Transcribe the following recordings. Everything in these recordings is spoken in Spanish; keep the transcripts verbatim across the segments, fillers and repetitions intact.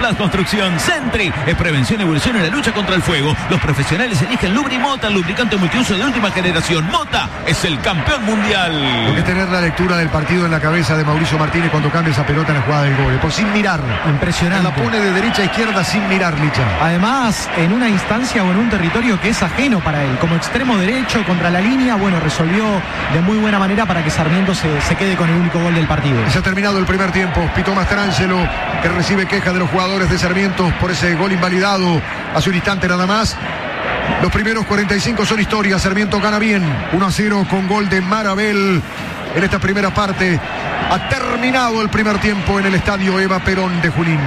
Plus Construcción. Sentry es prevención y evolución en la lucha contra el fuego. Los profesionales eligen Lubrimota, el lubricante multiuso de última generación. Mota es el campeón mundial. Lo que es tener la lectura del partido en la cabeza de Mauricio Martínez cuando cambia esa pelota en la jugada del gol. Por sin mirar. Impresionante. La pone de derecha a izquierda sin mirar, Licha. Además, en una instancia o en un territorio que es ajeno para él. Como extremo derecho contra la línea, bueno, resolvió de muy buena manera para que Sarmiento se, se quede con el único gol del partido. Se ha terminado el primer tiempo. Pito Mastrangelo, que recibe queja de los jugadores de Sarmiento por ese gol invalidado hace un instante nada más. Los primeros cuarenta y cinco son historia. Sarmiento gana bien, uno a cero con gol de Marabel en esta primera parte. Ha terminado el primer tiempo en el estadio Eva Perón de Junín.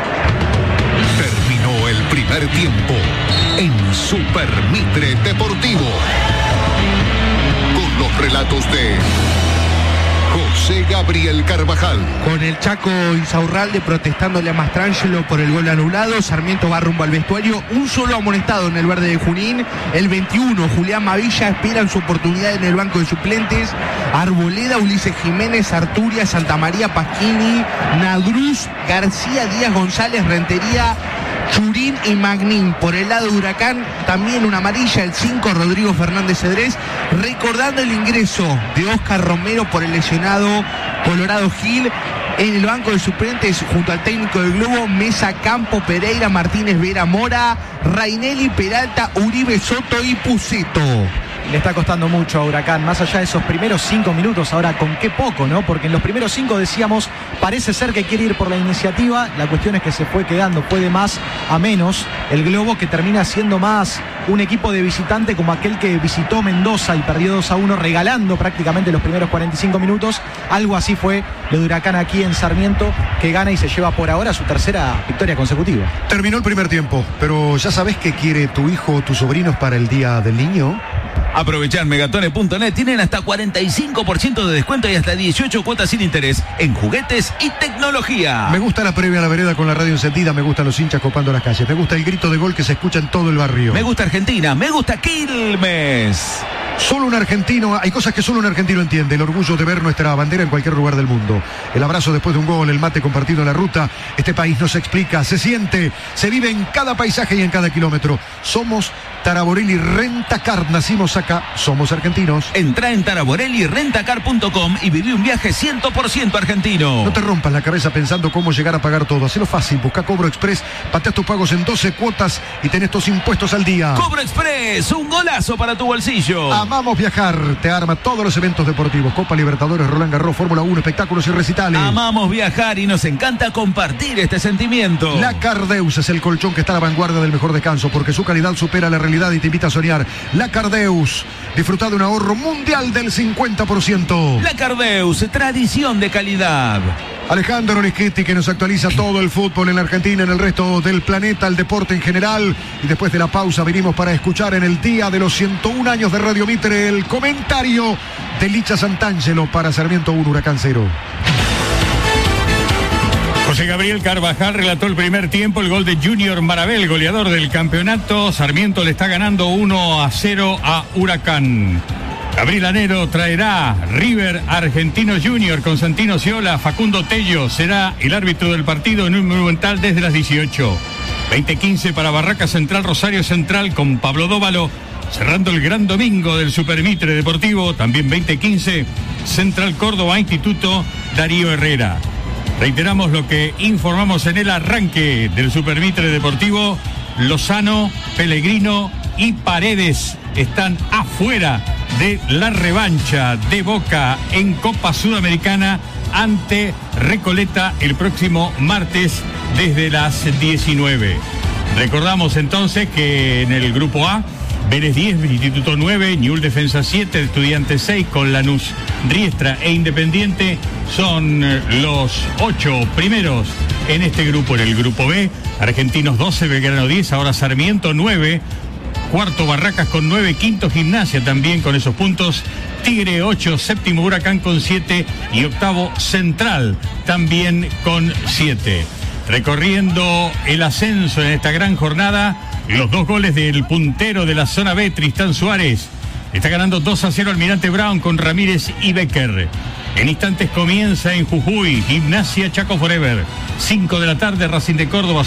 Terminó el primer tiempo en Super Mitre Deportivo, con los relatos de José Gabriel Carvajal. Con el Chaco Insaurralde protestándole a Mastrangelo por el gol anulado. Sarmiento va rumbo al vestuario. Un solo amonestado en el verde de Junín. El veintiuno, Julián Mavilla, esperan su oportunidad en el banco de suplentes. Arboleda, Ulises Jiménez, Arturia, Santamaría, Pasquini, Nadruz, García, Díaz, González, Rentería, Churín y Magnín. Por el lado de Huracán, también una amarilla, el cinco, Rodrigo Fernández Cedrés, recordando el ingreso de Oscar Romero por el lesionado Colorado Gil. En el banco de suplentes, junto al técnico del Globo, Mesa, Campo, Pereira, Martínez, Vera, Mora, Rainelli, Peralta, Uribe, Soto y Puceto. Le está costando mucho a Huracán, más allá de esos primeros cinco minutos. Ahora, con qué poco, ¿no? Porque en los primeros cinco decíamos, parece ser que quiere ir por la iniciativa. La cuestión es que se fue quedando, fue de más a menos. El Globo, que termina siendo más un equipo de visitante como aquel que visitó Mendoza y perdió dos a uno, regalando prácticamente los primeros cuarenta y cinco minutos. Algo así fue lo de Huracán aquí en Sarmiento, que gana y se lleva por ahora su tercera victoria consecutiva. Terminó el primer tiempo, pero ¿ya sabes qué quiere tu hijo o tus sobrinos para el Día del Niño? Aprovechar Megatone punto net, tienen hasta cuarenta y cinco por ciento de descuento y hasta dieciocho cuotas sin interés en juguetes y tecnología. Me gusta la previa a la vereda con la radio encendida, me gustan los hinchas copando las calles, me gusta el grito de gol que se escucha en todo el barrio. Me gusta Argentina, me gusta Quilmes. Solo un argentino, hay cosas que solo un argentino entiende, el orgullo de ver nuestra bandera en cualquier lugar del mundo. El abrazo después de un gol, el mate compartido en la ruta. Este país no se explica, se siente, se vive en cada paisaje y en cada kilómetro. Somos Taraborelli Rentacar, nacimos acá, somos argentinos. Entrá en taraborelli rentacar punto com y viví un viaje cien por ciento argentino. No te rompas la cabeza pensando cómo llegar a pagar todo. Hacelo fácil, busca Cobro Express, pateas tus pagos en doce cuotas y tenés tus impuestos al día. Cobro Express, un golazo para tu bolsillo. Amamos viajar, te arma todos los eventos deportivos, Copa Libertadores, Roland Garros, Fórmula uno, espectáculos y recitales. Amamos viajar y nos encanta compartir este sentimiento. La Cardeus es el colchón que está a la vanguardia del mejor descanso, porque su calidad supera la realidad y te invita a soñar. La Cardeus, disfruta de un ahorro mundial del cincuenta por ciento. La Cardeus, tradición de calidad. Alejandro Lischetti, que nos actualiza todo el fútbol en la Argentina, en el resto del planeta, el deporte en general. Y después de la pausa venimos para escuchar en el día de los ciento uno años de Radio Mitre el comentario de Licha Santangelo para Sarmiento uno, Huracán cero. José Gabriel Carvajal relató el primer tiempo, el gol de Junior Marabel, goleador del campeonato. Sarmiento le está ganando uno a cero a Huracán. Gabriel Anero traerá River Argentino Junior con Santino Ciola. Facundo Tello será el árbitro del partido en un Monumental desde las dieciocho. veinte quince para Barraca Central, Rosario Central con Pablo Dóvalo. Cerrando el gran domingo del Super Mitre Deportivo, también veinte quince, Central Córdoba Instituto, Darío Herrera. Reiteramos lo que informamos en el arranque del Super Mitre Deportivo. Lozano, Pellegrino y Paredes están afuera de la revancha de Boca en Copa Sudamericana ante Recoleta el próximo martes desde las diecinueve. Recordamos entonces que en el grupo A, Vélez diez, Instituto nueve, Ñul Defensa siete, Estudiantes seis, con Lanús, Riestra e Independiente son los ocho primeros en este grupo. En el grupo B, Argentinos doce, Belgrano diez, ahora Sarmiento nueve, cuarto Barracas con nueve, quinto Gimnasia también con esos puntos, Tigre ocho, séptimo Huracán con siete y octavo Central también con siete. Recorriendo el ascenso en esta gran jornada, los dos goles del puntero de la zona B, Tristán Suárez. Está ganando dos a cero Almirante Brown con Ramírez y Becker. En instantes comienza en Jujuy, Gimnasia Chaco Forever. cinco de la tarde, Racing de Córdoba.